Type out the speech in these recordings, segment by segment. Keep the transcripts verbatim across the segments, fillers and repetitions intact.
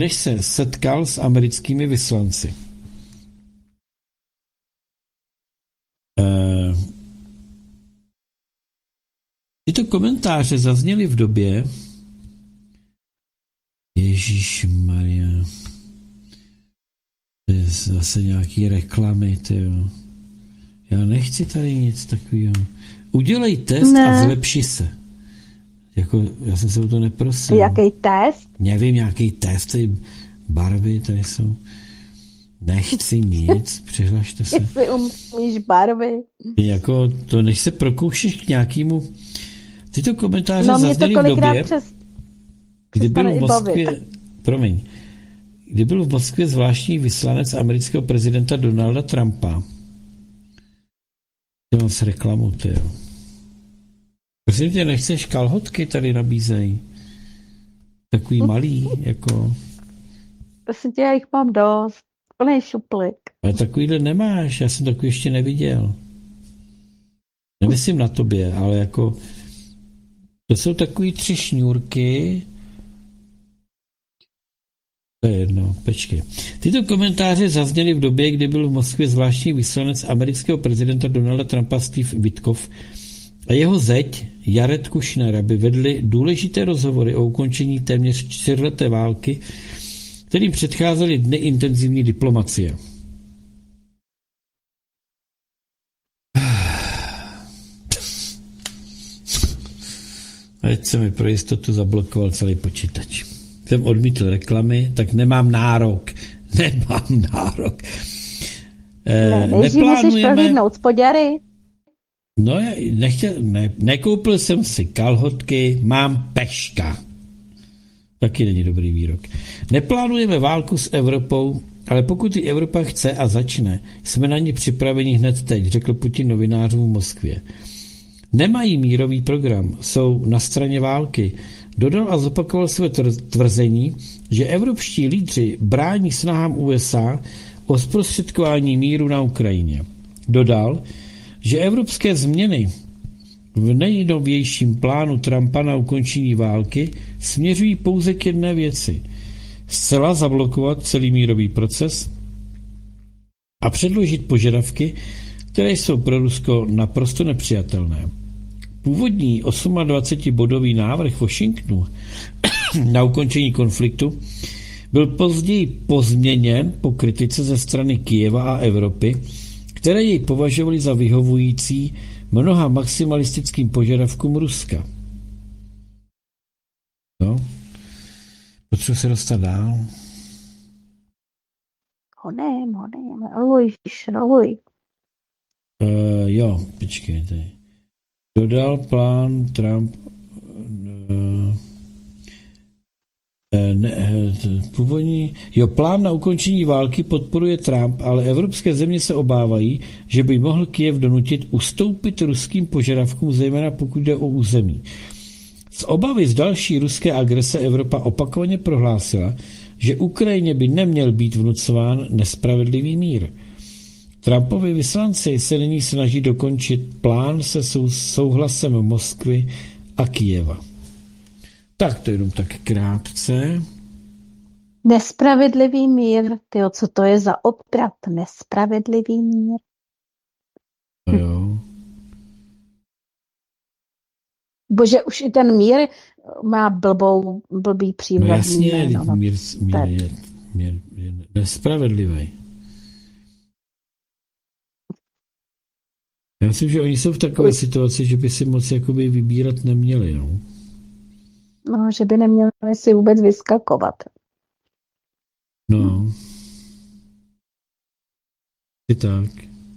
než se setkal s americkými vyslanci. Uh, tyto komentáře zazněly v době Ježíšmarja, to je zase nějaký reklamy, tyjo. Já nechci tady nic takového. Udělej test ne. a zlepši se. Jako, já jsem se o to neprosil. Jaký test? Nevím, nějaký test, ty barvy tady jsou. Nechci nic, přihlašte se. Jestli umíš barvy. Jako to, než se prokoušeš k nějakému... Tyto komentáře no, zazněly v době, přes... kdy byl v Moskvě... Promiň. Kdy byl v Moskvě zvláštní vyslanec amerického prezidenta Donalda Trumpa. To mám s reklamou, tyjo. Prosím tě, nechceš kalhotky tady nabízej? Takový malý, jako... Prosím tě, já jich mám dost. Plný šuplik. Ale takovýhle nemáš, já jsem takový ještě neviděl. Nemyslím na tobě, ale jako... To jsou takový tři šňůrky. To je jedno, počkej. Tyto komentáře zazněly v době, kdy byl v Moskvě zvláštní vyslanec amerického prezidenta Donalda Trumpa Steve Witkoff a jeho zeď Jared Kushner, aby vedli důležité rozhovory o ukončení téměř čtyřleté války, kterým předcházely dny intenzivní diplomacie. Ať se mi pro jistotu zablokoval celý počítač. Jsem odmítl reklamy, tak nemám nárok. Nemám nárok. Ne, nejdřív musíš prohlídnout spoděry. No, já nechtěl, ne, nekoupil jsem si kalhotky, mám peška. Taky není dobrý výrok. Neplánujeme válku s Evropou, ale pokud ji Evropa chce a začne, jsme na ní připraveni hned teď, řekl Putin novinářům v Moskvě. Nemají mírový program, jsou na straně války. Dodal a zopakoval své tvrzení, že evropští lídři brání snahám U S A o zprostředkování míru na Ukrajině. Dodal, že evropské změny v nejnovějším plánu Trumpa na ukončení války směřují pouze k jedné věci. Zcela zablokovat celý mírový proces a předložit požadavky, které jsou pro Rusko naprosto nepřijatelné. Původní dvacetosmibodový návrh Washingtonu na ukončení konfliktu byl později pozměněn po kritice ze strany Kyjeva a Evropy, které jej považovali za vyhovující mnoha maximalistickým požadavkům Ruska. No, potřebuji se dostat dál. Honem, honem, roluj, roluj. Uh, jo, počkej tady. Dodal plán Trump uh, ne, původní, jo, plán na ukončení války podporuje Trump, ale evropské země se obávají, že by mohl Kyjev donutit ustoupit ruským požadavkům, zejména pokud jde o území. Z obavy z další ruské agrese Evropa opakovaně prohlásila, že Ukrajině by neměl být vnucován nespravedlivý mír. Trumpovi vyslanci se nyní snaží dokončit plán se sou, souhlasem Moskvy a Kyjeva. Tak to jenom tak krátce. Nespravedlivý mír, tyjo, co to je za obrat? Nespravedlivý mír. No jo. Bože, už i ten mír má blbou, blbý přívod. No jasně, no, mír, mír, je, mír je nespravedlivý. Já myslím, že oni jsou v takové situaci, že by si moc jakoby vybírat neměli, no. No, že by neměli si vůbec vyskakovat. No. I tak.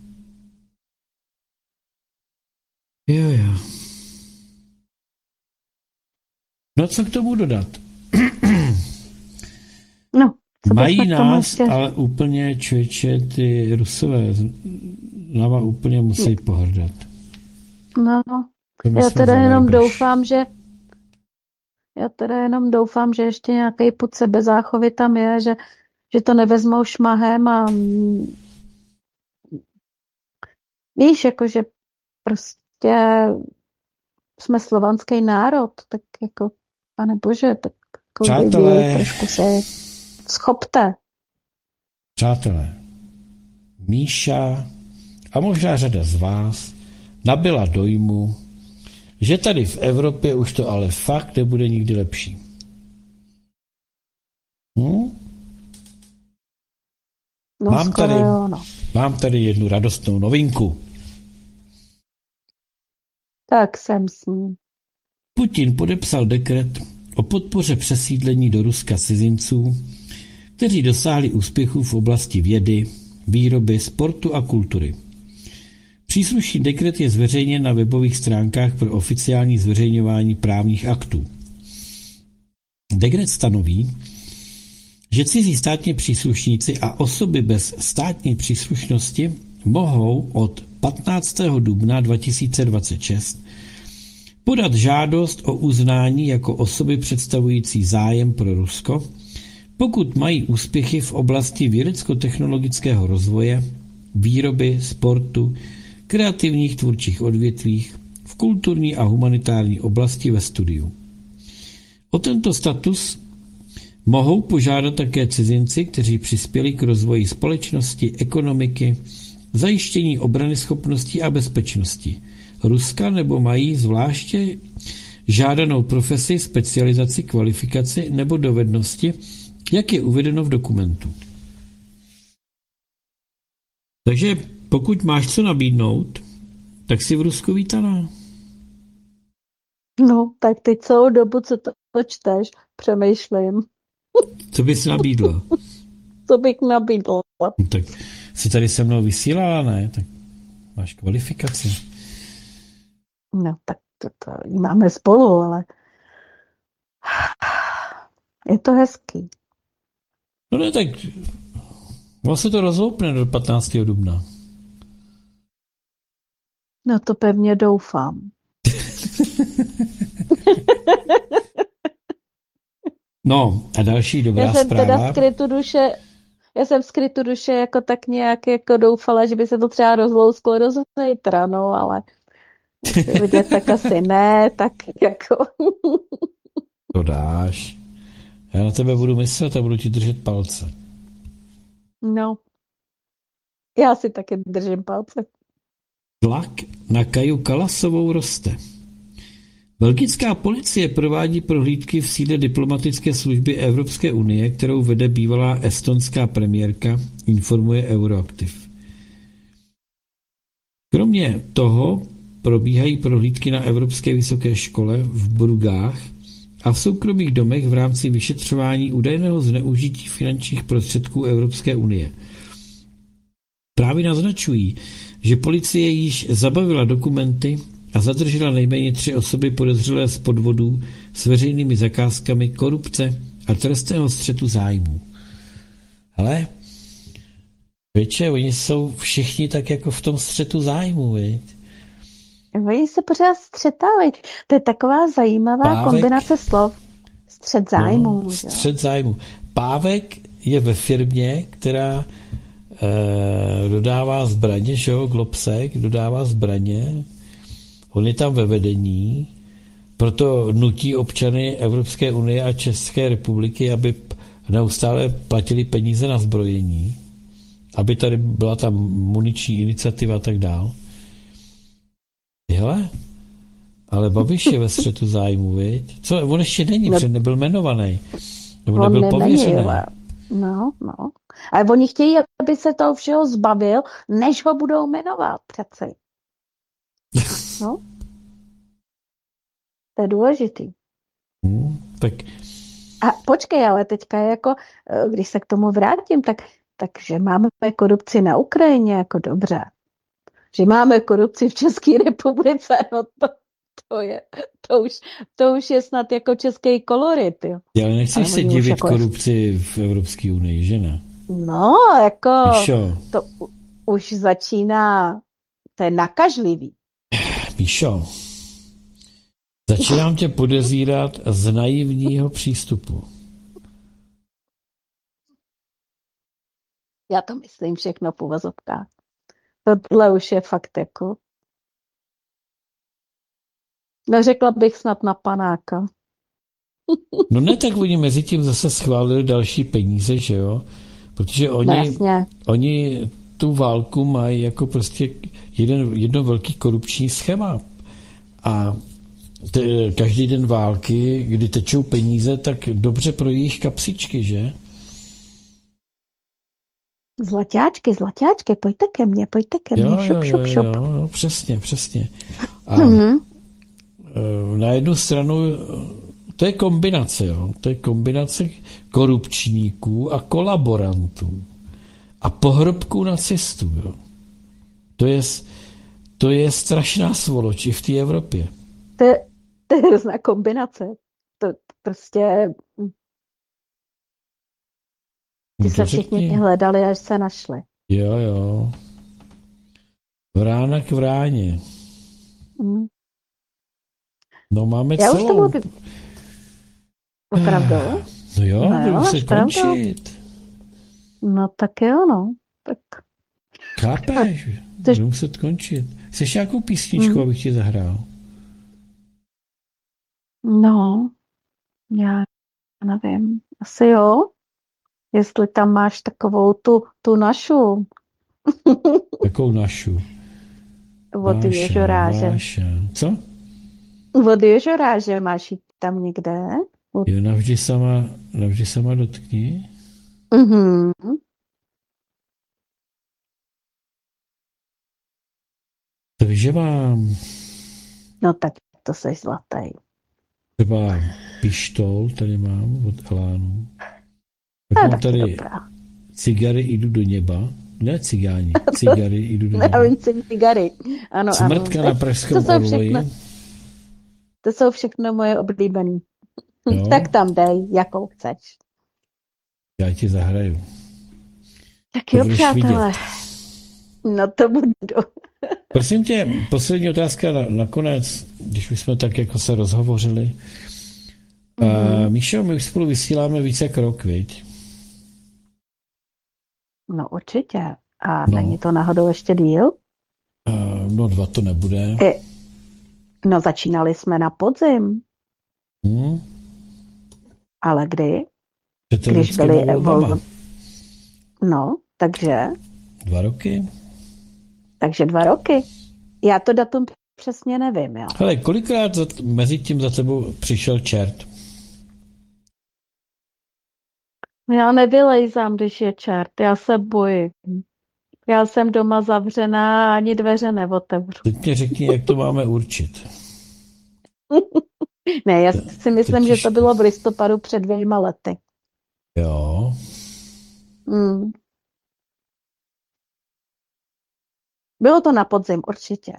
Jo, jo. No, co k tomu dodat? No, mají nás, ale úplně člověče, ty Rusové náma úplně musí pohrdat. No, já teda jenom doufám, že já teda jenom doufám, že ještě nějaký pud sebezáchovy tam je, že, že to nevezmou šmahem a víš, jakože prostě jsme slovanský národ, tak jako, pane bože, tak přátelé, trošku se Schopte. Přátelé, Míša a možná řada z vás nabyla dojmu, že tady v Evropě už to ale fakt nebude nikdy lepší. Hm? No, Mám skoro tady, jo, no. mám tady jednu radostnou novinku. Tak jsem s ním. Putin podepsal dekret o podpoře přesídlení do Ruska cizinců, kteří dosáhli úspěchů v oblasti vědy, výroby, sportu a kultury. Příslušný dekret je zveřejněn na webových stránkách pro oficiální zveřejňování právních aktů. Dekret stanoví, že cizí státní příslušníci a osoby bez státní příslušnosti mohou od patnáctého dubna dva tisíce dvacet šest podat žádost o uznání jako osoby představující zájem pro Rusko, pokud mají úspěchy v oblasti vědecko-technologického rozvoje, výroby, sportu, kreativních tvůrčích odvětvích, v kulturní a humanitární oblasti ve studiu. O tento status mohou požádat také cizinci, kteří přispěli k rozvoji společnosti, ekonomiky, zajištění obranyschopnosti a bezpečnosti Ruska nebo mají zvláště žádanou profesi, specializaci, kvalifikaci nebo dovednosti, jak je uvedeno v dokumentu. Takže pokud máš co nabídnout, tak si v Rusku vítaná. No, tak ty celou dobu, co to čteš, přemýšlím, Co bys nabídla? co bych nabídla. No, tak jsi tady se mnou vysílala, ne? Tak máš kvalifikaci. No, tak to, to máme spolu, ale je to hezký. No ne, tak vlastně to rozhoupne do patnáctého dubna. No to pevně doufám. No a další dobrá Já jsem zpráva. teda skrytu duše, já jsem skrytu duše jako tak nějak jako doufala, že by se to třeba rozlousklo do zítra, no ale vidět tak asi ne, tak jako. To dáš. Já na tebe budu myslet a budu ti držet palce. No, já si taky držím palce. Tlak na Kaju Kalasovou roste. Belgická policie provádí prohlídky v sídle diplomatické služby Evropské unie, kterou vede bývalá estonská premiérka, informuje Euroaktiv. Kromě toho probíhají prohlídky na Evropské vysoké škole v Brugách a v soukromých domech v rámci vyšetřování údajného zneužití finančních prostředků Evropské unie. Právě naznačují, že policie již zabavila dokumenty a zadržela nejméně tři osoby podezřelé z podvodů s veřejnými zakázkami, korupce a trestného střetu zájmů. Ale většině, oni jsou všichni tak jako v tom střetu zájmů, viď? Oni se pořád střetají. To je taková zajímavá Pávek, kombinace slov. Střet zájmů. No, střet zájmů. Pávek je ve firmě, která eh, dodává zbraně, že jo, Globsec dodává zbraně. On je tam ve vedení, proto nutí občany Evropské unie a České republiky, aby neustále platili peníze na zbrojení, aby tady byla ta muniční iniciativa a tak dál. Hele, ale Babiš je ve střetu zájmu, viď? Co, on ještě není, no, protože nebyl jmenovaný. Nebo on nebyl pověřený. Není, no, no. Ale oni chtějí, aby se toho všeho zbavil, než ho budou jmenovat přece. No. To je důležitý. Hmm, tak... A počkej, ale teďka jako, když se k tomu vrátím, tak takže máme korupci na Ukrajině, jako dobře. Že máme korupci v České republice, no to, to je, to už, to už je snad jako český kolorit, jo. Já nechceš ale se divit jako korupci v Evropské unii, že ne? No, jako Míšo. To už začíná, to je nakažlivý. Míšo, začínám tě podezírat z naivního přístupu. Já to myslím všechno v uvozovkách. Tohle už je fakt jako... Neřekla bych snad na panáka. No ne, tak oni mezi tím zase schválili další peníze, že jo? Protože No oni, jasně. oni tu válku mají jako prostě jeden, jedno velký korupční schéma. A te, každý den války, kdy tečou peníze, tak dobře pro jejich kapsičky, že? Zlaťáčky, zlaťáčky, pojďte ke mně, pojďte ke mně, Jo, šup, jo, šup, jo, šup. jo, jo, přesně, přesně. A Mhm. e, na jednu stranu to je kombinace, jo? To je kombinace korupčníků a kolaborantů a pohrobků nacistů, jo? To je, to je strašná svoloč i v té Evropě. To je, to je hrozná kombinace. To prostě, ty No se to všichni řekni. hledali, až se našli. Jo, jo. Vrána k vráně. Mm. No máme Já už to celou. mluvím. Opravdu? No jo, No budu jo, muset až pravda. končit. No tak jo, no. Tak. Chápeš? Ty- Budu muset končit. Chceš nějakou písničku, Mm. abych ti zahrál? No, já nevím. Asi jo. Jestli tam máš takovou tu, tu našu Takovou našu. od Váša, ježoráže. váša. Co? Od ježoráže máš ji tam někde? Jo, navždy sama, navždy sama dotkni. Mhm. Takže mám No tak to seš zlatý. třeba pištol, tady mám od Elánu. Tak To je mám taky tady dobrá. cigary, jdu do neba. Ne cigáni, cigary, jdu do neba. Navíc cigary. Ano, Smrtka ano. na Pražském To jsou orloji. všechno, to jsou všechno moje oblíbený. Jo. Tak tam dej, jakou chceš. Já ti zahraju. Tak To jo, budeš přátelé. vidět. No to budu. Prosím tě, poslední otázka na, nakonec, když už jsme tak jako se rozhovořili. Mm-hmm. Uh, Míšo, my už spolu vysíláme více jak rok, viď? No určitě. A No. není to náhodou ještě díl? Uh, no dva to nebude. I, no začínali jsme na podzim. Hmm? Ale kdy? Před Když evropskýma byly volbama. vol... No, takže, Dva roky. takže dva roky. Já to datum přesně nevím, jo. Hele, kolikrát za, mezi tím za tebou přišel čert? Já nevylejzám, když je čert, já se bojím. Já jsem doma zavřená a ani dveře neotevřu. Teď mě řekni, jak to máme určit. Ne, já si myslím, Totiž- že to bylo v listopadu před dvěma lety. Jo. Hmm. Bylo to na podzim, určitě.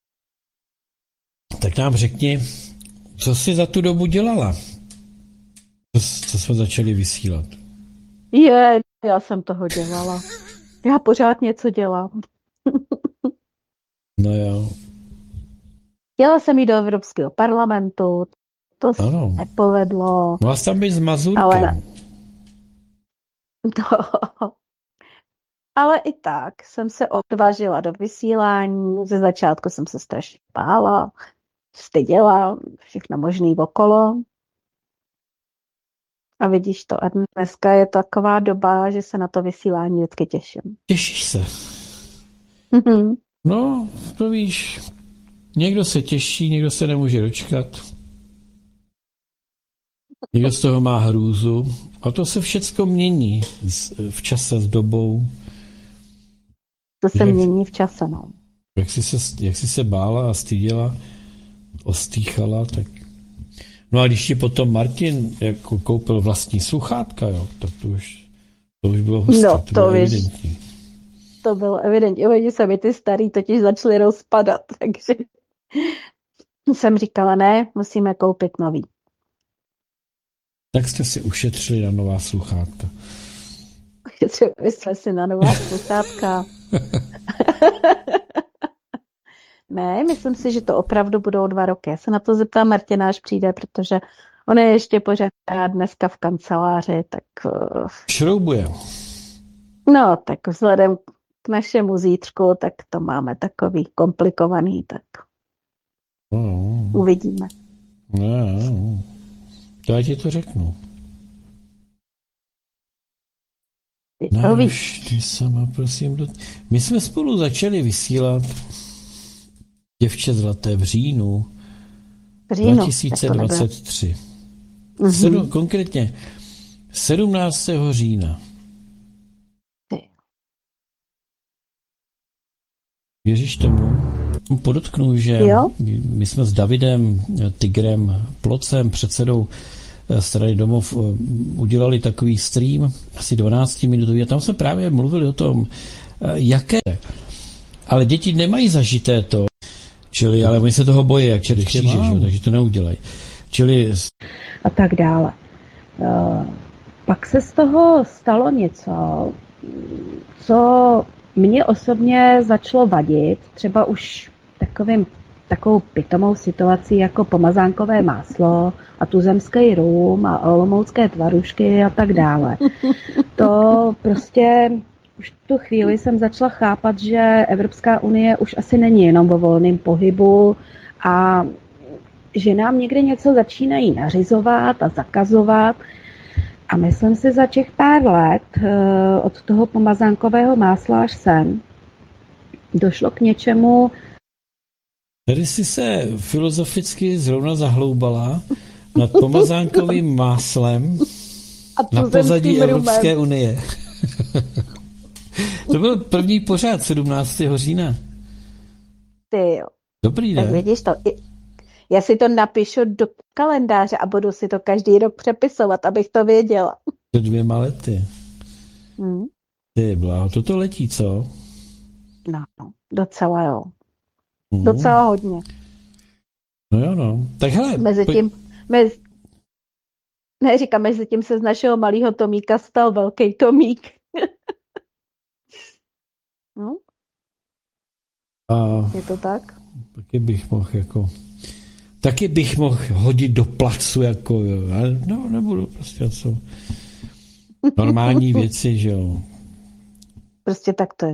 Tak nám řekni, co jsi za tu dobu dělala? Co, co jsme začali vysílat? Je, já jsem toho dělala. Já pořád něco dělám. No jo. Chtěla jsem jít do Evropského parlamentu, to se Ano. nepovedlo. Mohla jsi tam být s Mazurkem. Ale ne. No. Ale i tak jsem se odvážila do vysílání. Ze začátku jsem se strašně bála, styděla, všechno možný okolo. A vidíš to, a dneska je taková doba, že se na to vysílání vždycky těším. Těšíš se. Mhm. No, to víš, někdo se těší, někdo se nemůže dočkat. Někdo z toho má hrůzu. A to se všecko mění v čase, s dobou. To se Jak- mění v čase, no. Jak jsi se, jak jsi se bála a styděla, ostýchala, tak... No a když ti potom Martin jako koupil vlastní sluchátka, jo, tak to už, to už bylo hustý, No, to, to bylo víš. evidentní. To bylo evidentně. Oni se mi ty starý totiž začaly rozpadat, takže jsem říkala, ne, musíme koupit nový. Tak jste si ušetřili na nová sluchátka. Třeba jsme si na nová sluchátka. Ne, myslím si, že to opravdu budou dva roky. Já se na to zeptám Martina, až přijde, protože on je ještě pořád dneska v kanceláři, tak uh, Šroubuje. no, tak vzhledem k našemu zítřku, tak to máme takový komplikovaný, tak No, uvidíme. no, no. To já ti to řeknu. Ty to víš. Náš, ty sama, prosím. Do... My jsme spolu začali vysílat Děvče zlaté v říjnu V říjnu, dva tisíce dvacet tři. Mhm. Sedm, konkrétně sedmnáctého října. Ty. Věříš tomu? Podotknu, že Jo. my jsme s Davidem Tigrem Plocem, předsedou strany Domov, udělali takový stream, asi dvanáctiminutový, a tam jsme právě mluvili o tom, jaké. Ale děti nemají zažité to, čili, ale oni se toho bojí, jak čerý kříže, že? Takže to neudělají. Čili... A tak dále. Uh, pak se z toho stalo něco, co mě osobně začalo vadit, třeba už takovým, takovou pitomou situací jako pomazánkové máslo a tuzemský rum a olomoucké tvarušky a tak dále. To prostě už v tu chvíli jsem začala chápat, že Evropská unie už asi není jenom o volném pohybu a že nám někde něco začínají nařizovat a zakazovat. A myslím si, za těch pár let od toho pomazánkového másla až sem došlo k něčemu. Tady jsi se filozoficky zrovna zahloubala nad pomazánkovým máslem A na pozadí tuzemským Evropské rumem. unie. To byl první pořád sedmnáctého října. Ty jo. Dobrý Tak den. vidíš to. I- Já si to napíšu do kalendáře a budu si to každý rok přepisovat, abych to věděla. Před dvěma lety. Hm. Ty bláho, toto letí, co? No, no, docela jo. Hmm. Docela hodně. No jo, no. Tak hele. Mezi pojď- tím, mezi, ne, říkám, mezi tím se z našeho malého Tomíka stal velký Tomík. No, A je to tak? taky bych mohl jako... Taky bych mohl hodit do placu, jako jo. Ale no, nebudu prostě, co... Normální věci, že jo. Prostě tak to je.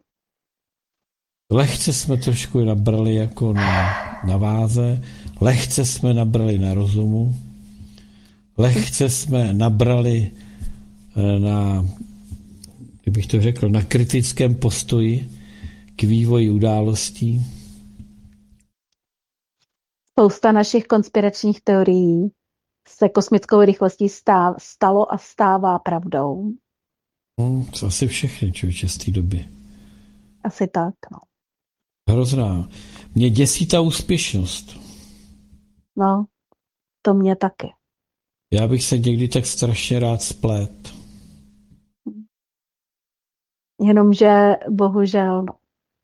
Lehce jsme trošku nabrali jako na, na váze, lehce jsme nabrali na rozumu, lehce jsme nabrali eh, na, kdybych to řekl, na kritickém postoji k vývoji událostí. Spousta našich konspiračních teorií se kosmickou rychlostí stáv, stalo a stává pravdou. No, to asi všechny, člověče, z té doby. Asi tak, no. Hrozná. Mě děsí ta úspěšnost. No, to mě taky. Já bych se někdy tak strašně rád splet. Jenomže bohužel, no.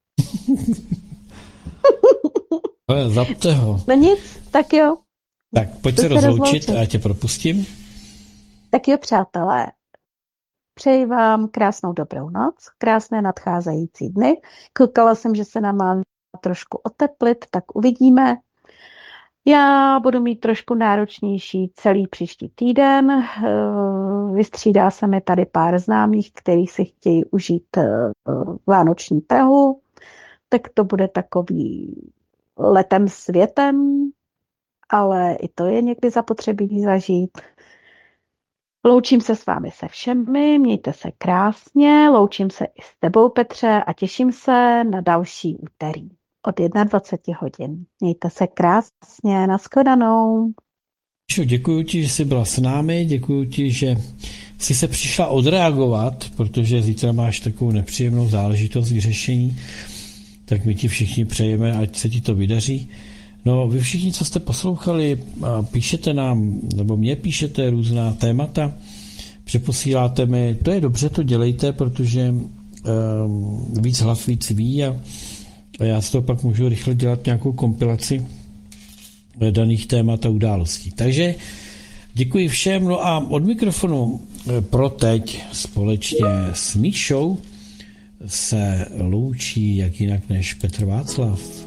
Ale zapte ho. No nic, tak jo. Tak, pojď To se se rozloučit rozloučit. a já tě propustím. Tak jo, přátelé. Přeji vám krásnou dobrou noc, krásné nadcházející dny. Koukala jsem, že se nám má trošku oteplit, tak uvidíme. Já budu mít trošku náročnější celý příští týden. Eh, Vystřídá se mi tady pár známých, kteří si chtějí užít eh, vánoční Prahu. Tak to bude takový letem světem, ale i to je někdy zapotřebí zažít. Loučím se s vámi se všemi, mějte se krásně, loučím se i s tebou, Petře, a těším se na další úterý od dvacet jedna hodin. Mějte se krásně, nashledanou. Míšo, děkuji ti, že jsi byla s námi, děkuji ti, že jsi se přišla odreagovat, protože zítra máš takovou nepříjemnou záležitost k řešení, tak my ti všichni přejeme, ať se ti to vydaří. No, vy všichni, co jste poslouchali, píšete nám, nebo mě píšete různá témata, přeposíláte mi, to je dobře, to dělejte, protože um, víc hlav víc ví a, a já z toho pak můžu rychle dělat nějakou kompilaci daných témat a událostí. Takže děkuji všem, no a od mikrofonu pro teď společně s Míšou se loučí jak jinak než Petr Václav.